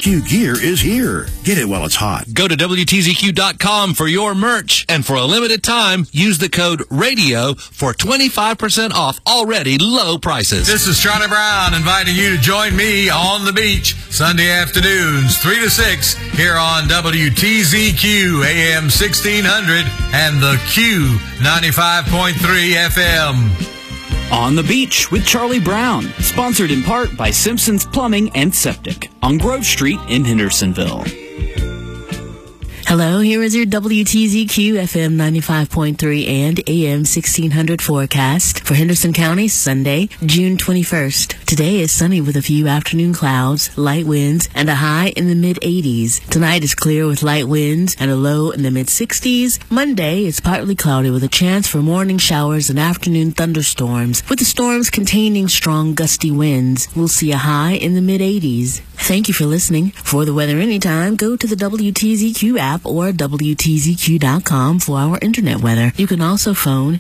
WTZQ gear is here. Get it while it's hot. Go to WTZQ.com for your merch, and for a limited time, use the code RADIO for 25% off already low prices. This is Charlie Brown inviting you to join me on the beach Sunday afternoons, 3 to 6, here on WTZQ AM 1600 and the Q 95.3 FM. On the Beach with Charlie Brown, sponsored in part by Simpson's Plumbing and Septic on Grove Street in Hendersonville. Hello, here is your WTZQ FM 95.3 and AM 1600 forecast for Henderson County, Sunday, June 21st. Today is sunny with a few afternoon clouds, light winds, and a high in the mid-80s. Tonight is clear with light winds and a low in the mid-60s. Monday is partly cloudy with a chance for morning showers and afternoon thunderstorms. With the storms containing strong gusty winds, we'll see a high in the mid-80s. Thank you for listening. For the weather anytime, go to the WTZQ app or WTZQ.com for our internet weather. You can also phone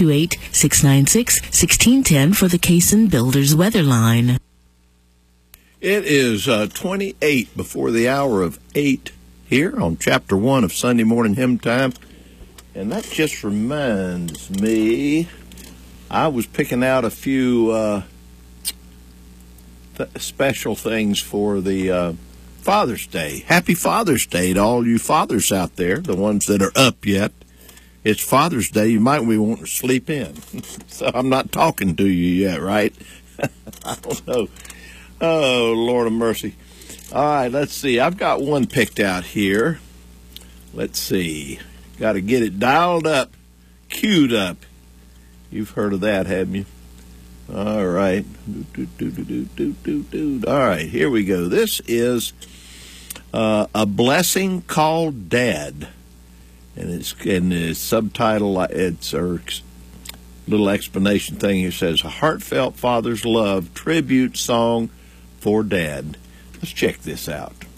828-696-1610 for the Cason Builders weather line. It is 28 before the hour of 8 here on Chapter 1 of Sunday Morning Hymn Time. And that just reminds me, I was picking out a few special things for the Father's Day. Happy Father's Day to all you fathers out there, the ones that are up yet. It's Father's Day. You might be wanting to sleep in. So I'm not talking to you yet, right? I don't know. Oh, Lord of mercy. All right, let's see. I've got one picked out here. Let's see. Got to get it dialed up, queued up. You've heard of that, haven't you? All right. All right, here we go. This is A Blessing Called Dad. And it's in the subtitle, it's a little explanation thing. It says, A Heartfelt Father's Love Tribute Song for Dad. Let's check this out.